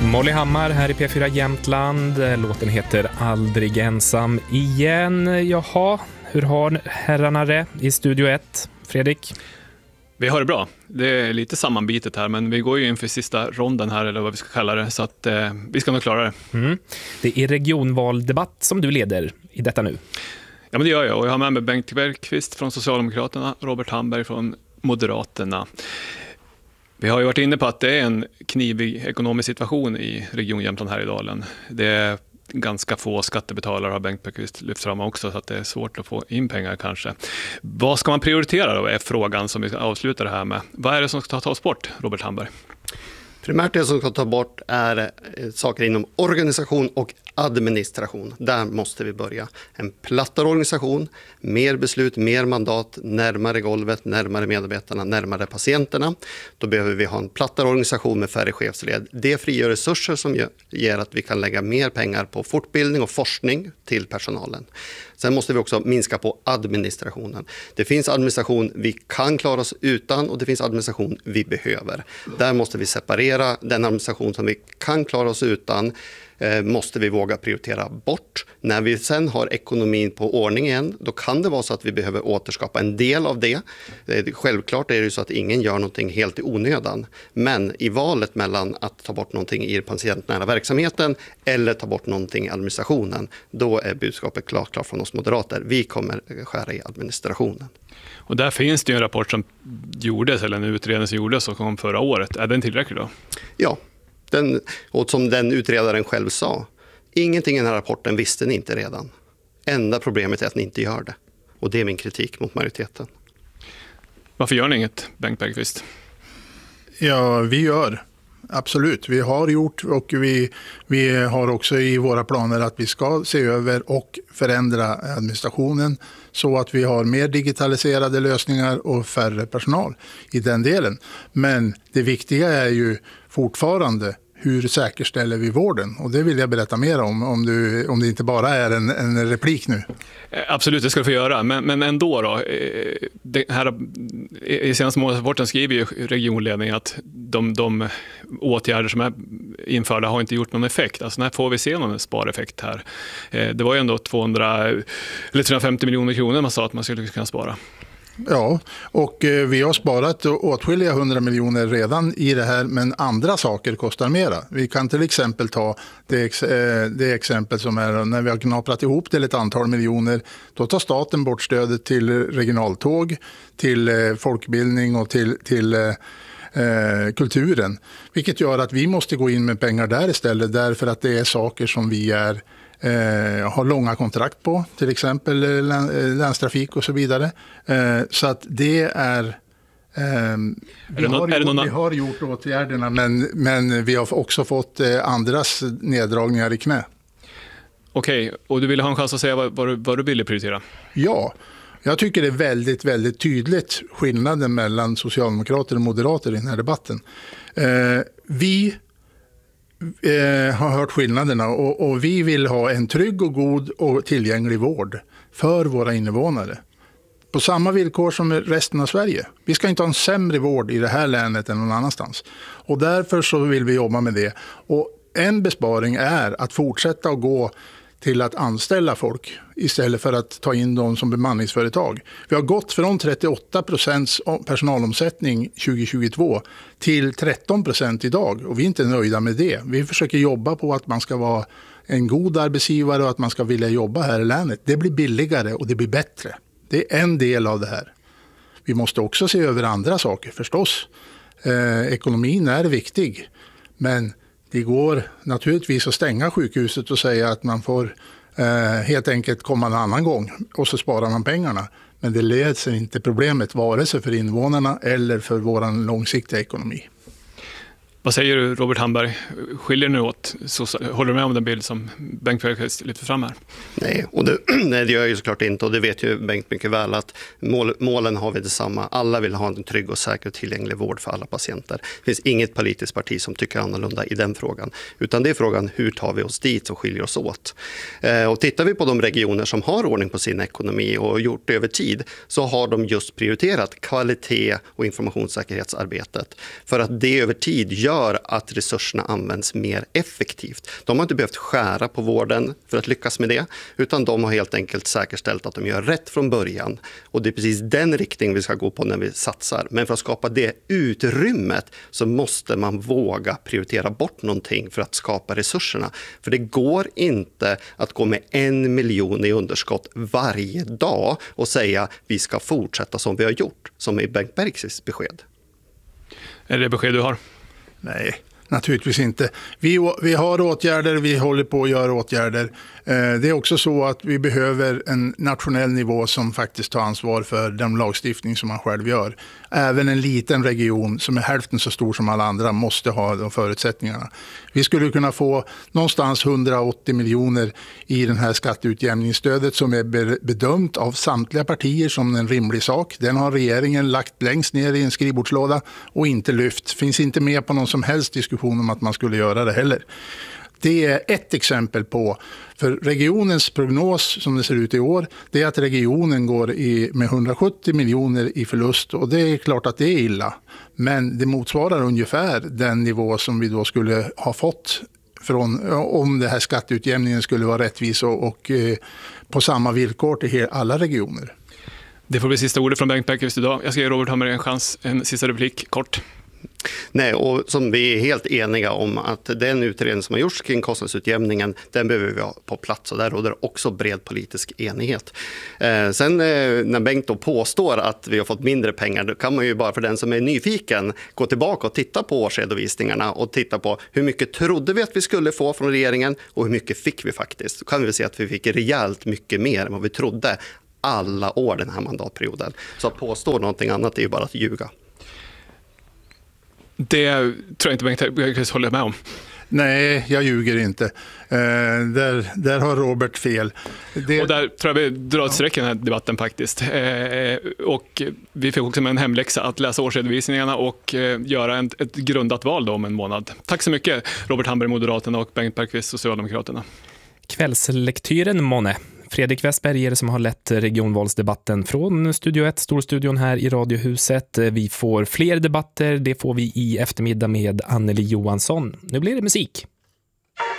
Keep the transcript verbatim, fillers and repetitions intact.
Molly Hammar här i P fyra Jämtland. Låten heter Aldrig ensam igen. Jaha, hur har herrarna det i Studio ett? Fredrik? Vi har det bra. Det är lite sammanbitet här, men vi går ju inför sista ronden här, eller vad vi ska kalla det, så att eh, vi ska nog klara det. Mm. Det är regionvaldebatt som du leder i detta nu. Ja, men det gör jag, och jag har med mig Bengt Bergqvist från Socialdemokraterna, Robert Hamberg från Moderaterna. Vi har ju varit inne på att det är en knivig ekonomisk situation i Region Jämtland Härjedalen. Det är ganska få skattebetalare, har Bengt Bergqvist lyft fram också, så att det är svårt att få in pengar kanske. Vad ska man prioritera då, är frågan som vi ska avsluta det här med. Vad är det som ska tas bort, Robert Hamberg? Primärt det som ska ta bort är saker inom organisation och administration. Där måste vi börja. En plattare organisation, mer beslut, mer mandat, närmare golvet, närmare medarbetarna, närmare patienterna. Då behöver vi ha en plattare organisation med färre chefsled. Det frigör resurser som gör att vi kan lägga mer pengar på fortbildning och forskning till personalen. Sen måste vi också minska på administrationen. Det finns administration vi kan klara oss utan och det finns administration vi behöver. Där måste vi separera den administration som vi kan klara oss utan. Måste vi våga prioritera bort. När vi sen har ekonomin på ordning igen, då kan det vara så att vi behöver återskapa en del av det. Självklart är det så att ingen gör någonting helt i onödan. Men i valet mellan att ta bort någonting i patientnära verksamheten eller ta bort någonting i administrationen, då är budskapet klart, klart från oss moderater. Vi kommer skära i administrationen. Och där finns det ju en rapport som gjordes, eller en utredning som gjordes som kom förra året. Är den tillräcklig då? Ja. Den, och som den utredaren själv sa, ingenting i den här rapporten visste ni inte redan. Enda problemet är att ni inte gör det. Och det är min kritik mot majoriteten. Varför gör ni inget, Bengt Bergqvist? Ja, vi gör. Absolut. Vi har gjort och vi, vi har också i våra planer att vi ska se över och förändra administrationen så att vi har mer digitaliserade lösningar och färre personal i den delen. Men det viktiga är ju fortfarande hur säkerställer vi vården? Och det vill jag berätta mer om, om, du, om det inte bara är en, en replik nu. Absolut, det ska du få göra. Men, men ändå då, det här, i senaste månadsrapporten skriver ju regionledningen att de, de åtgärder som är införda har inte gjort någon effekt. Alltså när får vi se någon spareffekt här? Det var ju ändå tvåhundra, eller trehundrafemtio miljoner kronor man sa att man skulle kunna spara. Ja, och vi har sparat åtskilliga hundra miljoner redan i det här, men andra saker kostar mera. Vi kan till exempel ta det, det exempel som är när vi har knaprat ihop till ett antal miljoner, då tar staten bort stödet till regionaltåg, till folkbildning och till, till eh, kulturen. Vilket gör att vi måste gå in med pengar där istället, därför att det är saker som vi är Eh, har långa kontrakt på, till exempel län, länstrafik och så vidare. Eh, så att det är... Eh, vi, är har någon, gjort, någon... vi har gjort åtgärderna, men, men vi har också fått eh, andras neddragningar i knä. Okej, okay. Och du ville ha en chans att säga vad, vad, du, vad du ville prioritera? Ja, jag tycker det är väldigt, väldigt tydligt skillnaden mellan socialdemokrater och moderater i den här debatten. Eh, vi... Eh, har hört skillnaderna och, och vi vill ha en trygg och god och tillgänglig vård för våra invånare. På samma villkor som resten av Sverige. Vi ska inte ha en sämre vård i det här länet än någon annanstans. Och därför så vill vi jobba med det. Och en besparing är att fortsätta att gå till att anställa folk istället för att ta in dem som bemanningsföretag. Vi har gått från trettioåtta procent personalomsättning tjugo tjugotvå till tretton procent idag och vi är inte nöjda med det. Vi försöker jobba på att man ska vara en god arbetsgivare och att man ska vilja jobba här i länet. Det blir billigare och det blir bättre. Det är en del av det här. Vi måste också se över andra saker förstås. Eh, ekonomin är viktig, men det går naturligtvis att stänga sjukhuset och säga att man får eh, helt enkelt komma en annan gång och så sparar man pengarna. Men det löser inte problemet vare sig för invånarna eller för vår långsiktiga ekonomi. Vad säger du, Robert Hamberg? Skiljer ni åt? Så, håller du med om den bild som Bengt Bergqvist lyfter fram här? Nej, och det, nej, det gör jag ju såklart inte. Och det vet ju Bengt mycket väl att mål, målen har vi detsamma. Alla vill ha en trygg och säker och tillgänglig vård för alla patienter. Det finns inget politiskt parti som tycker annorlunda i den frågan. Utan det är frågan hur tar vi oss dit och skiljer oss åt. Eh, och tittar vi på de regioner som har ordning på sin ekonomi och gjort det över tid, så har de just prioriterat kvalitet och informationssäkerhetsarbetet. För att det över tid gör gör att resurserna används mer effektivt. De har inte behövt skära på vården för att lyckas med det, utan de har helt enkelt säkerställt att de gör rätt från början. Och det är precis den riktning vi ska gå på när vi satsar. Men för att skapa det utrymmet så måste man våga prioritera bort någonting för att skapa resurserna. För det går inte att gå med en miljon i underskott varje dag och säga vi ska fortsätta som vi har gjort, som är Bengt Bergqvists besked. Är det besked du har? Nej, naturligtvis inte. Vi, vi har åtgärder, vi håller på att göra åtgärder. Det är också så att vi behöver en nationell nivå som faktiskt tar ansvar för den lagstiftning som man själv gör. Även en liten region som är hälften så stor som alla andra måste ha de förutsättningarna. Vi skulle kunna få någonstans hundraåttio miljoner i den här skatteutjämningsstödet som är bedömt av samtliga partier som en rimlig sak. Den har regeringen lagt längst ner i en skrivbordslåda och inte lyft. Finns inte med på någon som helst diskussion om att man skulle göra det heller. Det är ett exempel på, för regionens prognos som det ser ut i år, det är att regionen går i, med hundrasjuttio miljoner i förlust, och det är klart att det är illa. Men det motsvarar ungefär den nivå som vi då skulle ha fått från, om det här skatteutjämningen skulle vara rättvis och, och eh, på samma villkor till alla regioner. Det får bli sista ordet från Bengt Bergqvist idag. Jag ska ge Robert Hamberg en chans, en sista replik, kort. Nej, och som vi är helt eniga om att den utredning som har gjorts kring kostnadsutjämningen, den behöver vi ha på plats, och där råder också bred politisk enighet. Eh, sen eh, när Bengt då påstår att vi har fått mindre pengar, då kan man ju bara för den som är nyfiken gå tillbaka och titta på årsredovisningarna och titta på hur mycket trodde vi att vi skulle få från regeringen och hur mycket fick vi faktiskt. Då kan vi se att vi fick rejält mycket mer än vad vi trodde alla år den här mandatperioden. Så att påstå någonting annat är ju bara att ljuga. Det tror jag inte Bengt Bergqvist håller med om. Nej, jag ljuger inte. Eh, där, där har Robert fel. Det... Och där tror jag vi drar ett streck i den här debatten faktiskt. Eh, och vi fick också med en hemläxa att läsa årsredovisningarna och eh, göra en, ett grundat val då om en månad. Tack så mycket Robert Hamberg, Moderaterna, och Bengt Bergqvist, Socialdemokraterna. Kvällslektyren, Måne. Fredrik Westberg är det som har lett regionvalsdebatten från Studio ett, storstudion här i Radiohuset. Vi får fler debatter, det får vi i eftermiddag med Anneli Johansson. Nu blir det musik.